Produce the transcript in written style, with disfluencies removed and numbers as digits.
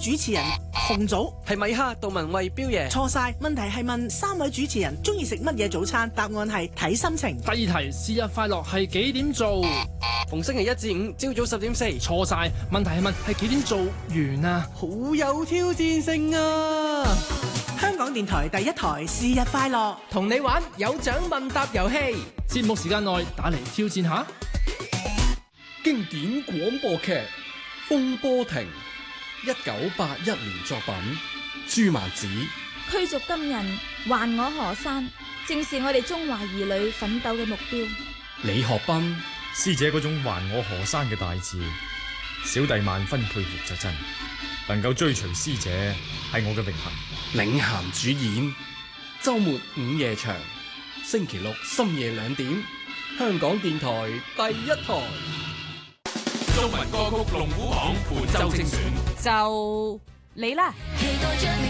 主持人紅組係米哈、杜文慧、彪爺。 錯晒，問題係問3位主持人中意食乜嘢早餐，答案係睇心情。 第二題，節日快樂係幾點做？ 逢星期1至5朝早10:4。 錯晒，問題係問係幾點做完啊？ 好有挑戰性啊！ 香港電台第一台是日快樂， 同你玩有獎問答遊戲， 節目時間內打嚟挑戰下。 經典廣播劇《風波亭》，1981年作品，朱曼子。 驅逐金人，還我河山，正是我哋中華兒女奮鬥嘅目標。 李學斌， 師姐嗰種還我河山嘅大志，小弟萬分佩服就真，能夠追隨師姐係我嘅榮幸。 領銜主演，周末午夜場，星期六深夜2點，香港電台第一台。 中文歌曲龍虎榜本周精選， 就你啦。